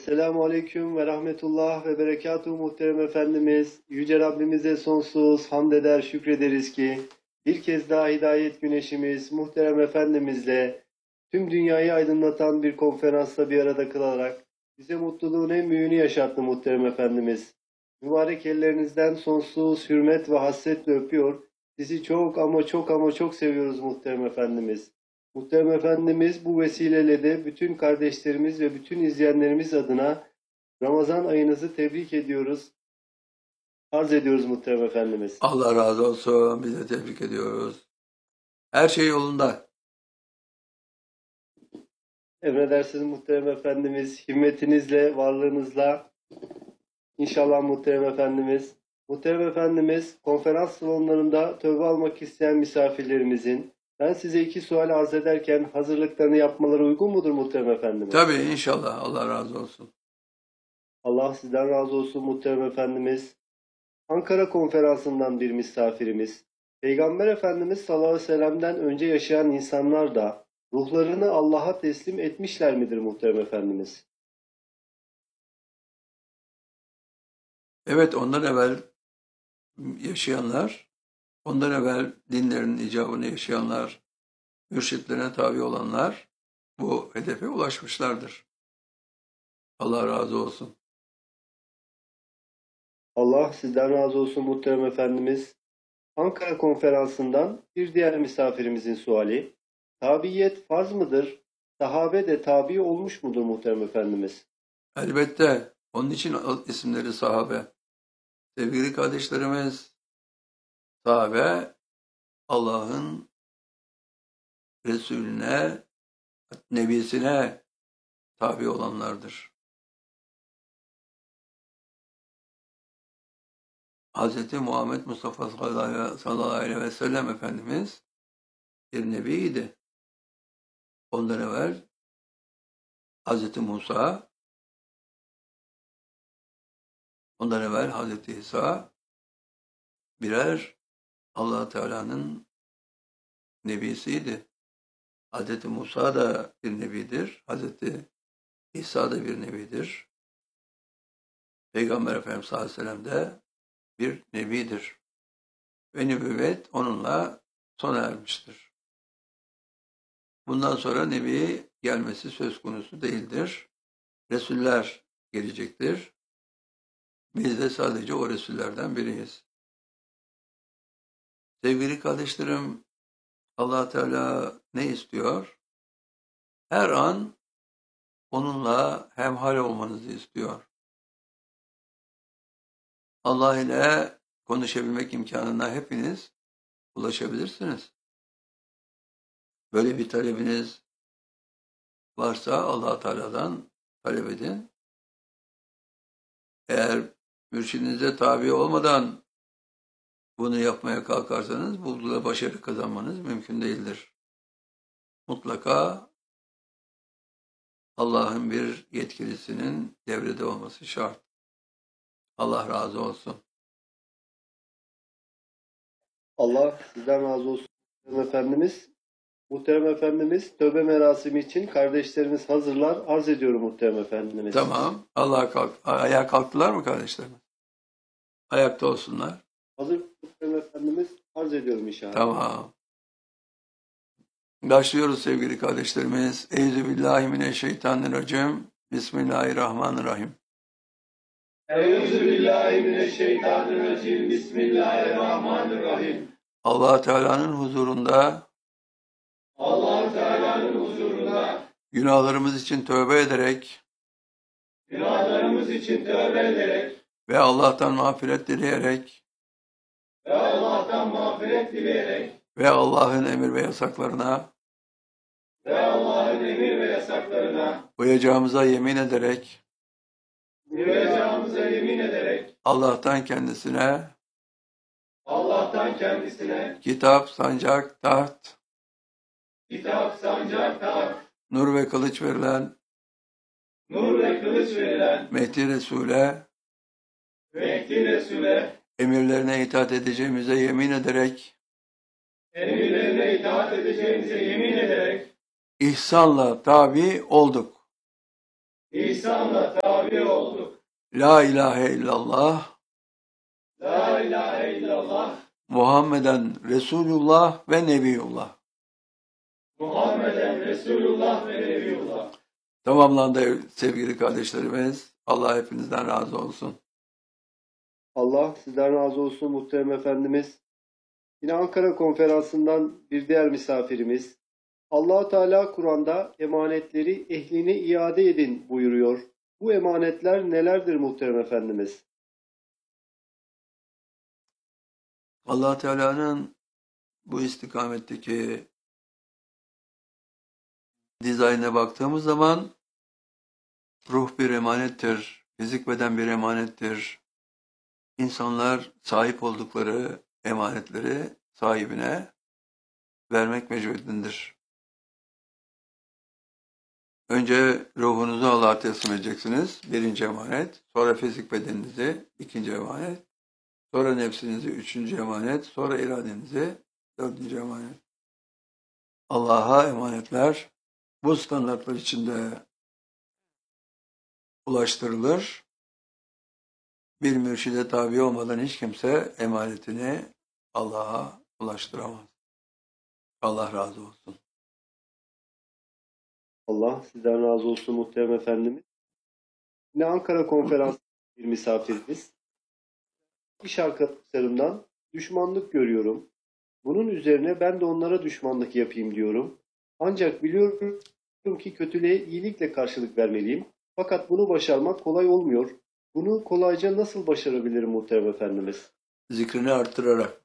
Esselamu Aleyküm ve Rahmetullah ve Berekatuhu muhterem Efendimiz. Yüce Rabbimize sonsuz hamd eder, şükrederiz ki bir kez daha hidayet güneşimiz muhterem Efendimizle tüm dünyayı aydınlatan bir konferansta bir arada kılarak bize mutluluğun en büyüğünü yaşattı muhterem Efendimiz. Mübarek ellerinizden sonsuz hürmet ve hasretle öpüyor. Sizi çok ama çok ama çok seviyoruz muhterem Efendimiz. Muhterem Efendimiz bu vesileyle de bütün kardeşlerimiz ve bütün izleyenlerimiz adına Ramazan ayınızı tebrik ediyoruz. Arz ediyoruz muhterem Efendimiz. Allah razı olsun. Biz de tebrik ediyoruz. Her şey yolunda. Emredersiniz muhterem Efendimiz. Himmetinizle, varlığınızla inşallah muhterem Efendimiz. Muhterem Efendimiz, konferans salonlarında tövbe almak isteyen misafirlerimizin ben size iki sual arz ederken hazırlıklarını yapmaları uygun mudur muhterem Efendimiz? Tabii inşallah. Allah razı olsun. Allah sizden razı olsun muhterem Efendimiz. Ankara konferansından bir misafirimiz, Peygamber Efendimiz sallallahu aleyhi ve sellem'den önce yaşayan insanlar da ruhlarını Allah'a teslim etmişler midir muhterem Efendimiz? Evet, ondan evvel yaşayanlar, ondan evvel dinlerin icabını yaşayanlar, mürşitlerine tabi olanlar bu hedefe ulaşmışlardır. Allah razı olsun. Allah sizden razı olsun muhterem Efendimiz. Ankara konferansından bir diğer misafirimizin suali, tabiyet farz mıdır? Sahabe de tabi olmuş mudur muhterem Efendimiz? Elbette onun için isimleri sahabe. Sevgili kardeşlerimiz, sahabe Allah'ın Resulüne, Nebisine tabi olanlardır. Hz. Muhammed Mustafa sallallahu aleyhi ve sellem Efendimiz bir nebiydi. Ondan evvel Hz. Musa, ondan evvel Hz. İsa birer Allah Teala'nın nebisiydi. Hz. Musa da bir nebidir. Hz. İsa da bir nebidir. Peygamber Efendimiz sallallahu aleyhi ve sellem de bir nebidir. Ve nübüvvet onunla sona ermiştir. Bundan sonra nebi gelmesi söz konusu değildir. Resuller gelecektir. Biz de sadece o Resullerden biriyiz. Sevgili kardeşlerim, Allah Teala ne istiyor? Her an onunla hemhal olmanızı istiyor. Allah ile konuşabilmek imkanına hepiniz ulaşabilirsiniz. Böyle bir talebiniz varsa Allah Teala'dan talep edin. Eğer mürşidinize tabi olmadan bunu yapmaya kalkarsanız bu başarı kazanmanız mümkün değildir. Mutlaka Allah'ın bir yetkilisinin devrede olması şart. Allah razı olsun. Allah sizden razı olsun muhterem Efendimiz. Muhterem Efendimiz, tövbe merasimi için kardeşlerimiz hazırlar. Arz ediyorum muhterem Efendimiz. Tamam. Ayağa kalktılar mı kardeşlerim? Ayakta olsunlar. Hazır muhterem Efendimiz, arz ediyorum inşallah. Tamam. Başlıyoruz sevgili kardeşlerimiz. Euzubillahimineşşeytanirracim. Bismillahirrahmanirrahim. Euzubillahimineşşeytanirracim. Bismillahirrahmanirrahim. Allah Teala'nın huzurunda Allah Teala'nın huzurunda günahlarımız için tövbe ederek günahlarımız için tövbe ederek ve Allah'tan mağfiret dileyerek ve Allah'ın emir ve yasaklarına uyacağımıza yemin ederek Allah'tan kendisine kitap, sancak, taht, nur ve kılıç verilen Mehdi Resul'e emirlerine itaat edeceğimize yemin ederek ihsanla tabi olduk. İhsanla tabi olduk. La ilahe illallah La ilahe illallah. Muhammeden Resulullah ve Nebiyullah. Muhammeden Resulullah ve Nebiyullah. Tamamlandı sevgili kardeşlerimiz. Allah hepinizden razı olsun. Allah sizden razı olsun muhterem efendimiz. Yine Ankara konferansından bir diğer misafirimiz. Allah Teala Kur'an'da emanetleri ehline iade edin buyuruyor. Bu emanetler nelerdir muhterem efendimiz? Allah Teala'nın bu istikametteki dizaynına baktığımız zaman ruh bir emanettir, fizik beden bir emanettir. İnsanlar sahip oldukları emanetleri sahibine vermek mecburiyetindedir. Önce ruhunuzu Allah'a teslim edeceksiniz. Birinci emanet. Sonra fizik bedeninizi, ikinci emanet. Sonra nefsinizi, üçüncü emanet. Sonra iradenizi, dördüncü emanet. Allah'a emanetler bu standartlar içinde ulaştırılır. Bir mürşide tabi olmadan hiç kimse emanetini Allah'a ulaştıramaz. Allah razı olsun. Allah sizden razı olsun muhterem efendimiz. Yine Ankara konferans bir misafirimiz. İş arkadaşlarımdan düşmanlık görüyorum. Bunun üzerine ben de onlara düşmanlık yapayım diyorum. Ancak biliyorum ki kötülüğe iyilikle karşılık vermeliyim. Fakat bunu başarmak kolay olmuyor. Bunu kolayca nasıl başarabilirim muhterem efendimiz? Zikrini arttırarak.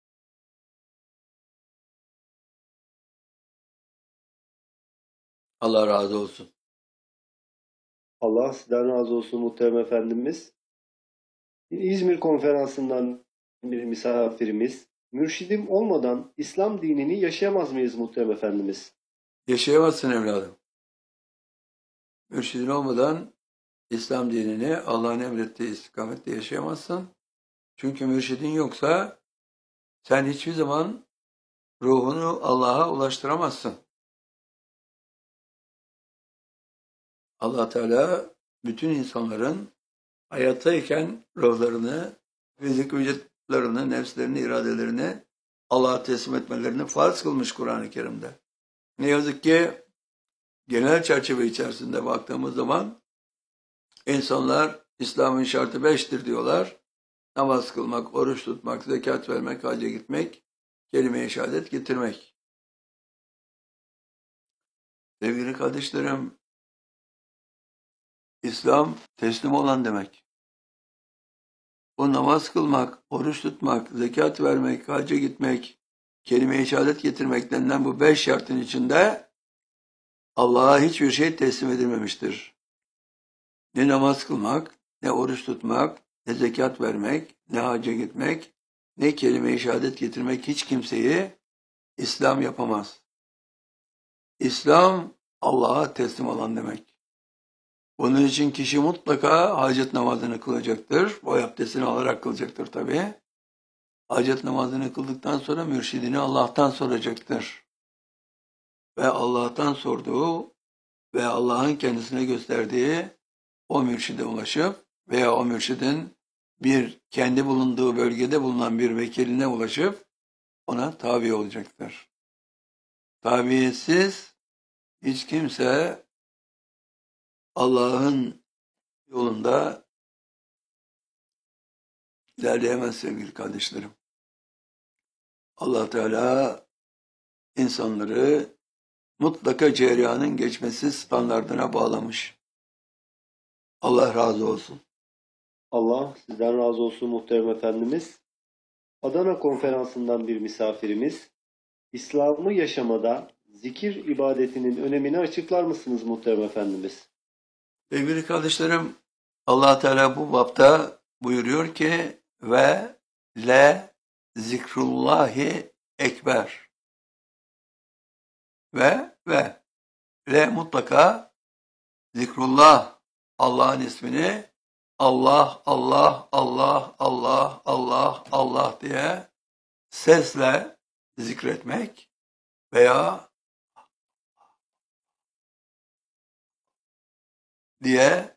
Allah razı olsun. Allah sizden razı olsun muhterem efendimiz. İzmir konferansından bir misafirimiz. Mürşidim olmadan İslam dinini yaşayamaz mıyız muhterem efendimiz? Yaşayamazsın evladım. Mürşidin olmadan İslam dinini Allah'ın emrettiği istikamette yaşayamazsın. Çünkü mürşidin yoksa sen hiçbir zaman ruhunu Allah'a ulaştıramazsın. Allah Teala bütün insanların hayattayken ruhlarını, fizik vücutlarını, nefslerini, iradelerini Allah'a teslim etmelerini farz kılmış Kur'an-ı Kerim'de. Ne yazık ki genel çerçeve içerisinde baktığımız zaman insanlar İslam'ın şartı 5'tir diyorlar. Namaz kılmak, oruç tutmak, zekat vermek, hacca gitmek, kelime-i şehadet getirmek. Sevgili kardeşlerim, İslam teslim olan demek. Bu namaz kılmak, oruç tutmak, zekat vermek, hacca gitmek, kelime-i şehadet getirmek denilen bu 5 şartın içinde Allah'a hiçbir şey teslim edilmemiştir. Ne namaz kılmak, ne oruç tutmak, ne zekat vermek, ne hacca gitmek, ne kelime-i şehadet getirmek hiç kimseyi İslam yapamaz. İslam Allah'a teslim olan demek. Bunun için kişi mutlaka hacet namazını kılacaktır. O abdestini alarak kılacaktır tabii. Hacet namazını kıldıktan sonra mürşidini Allah'tan soracaktır. Ve Allah'tan sorduğu ve Allah'ın kendisine gösterdiği o mürşide ulaşıp veya o mürşidin bir kendi bulunduğu bölgede bulunan bir vekiline ulaşıp ona tabi olacaktır. Tabiyetsiz hiç kimse Allah'ın yolunda ilerleyemez sevgili kardeşlerim. Allah Teala insanları mutlaka cereyanın geçmesi standardına bağlamış. Allah razı olsun. Allah sizden razı olsun muhterem efendimiz. Adana konferansından bir misafirimiz. İslam'ı yaşamada zikir ibadetinin önemini açıklar mısınız muhterem efendimiz? Sevgili kardeşlerim, Allah Teala bu bapta buyuruyor ki ve le zikrullahi ekber. Ve le mutlaka zikrullah, Allah'ın ismini Allah, Allah, Allah, Allah, Allah, Allah diye sesle zikretmek veya diye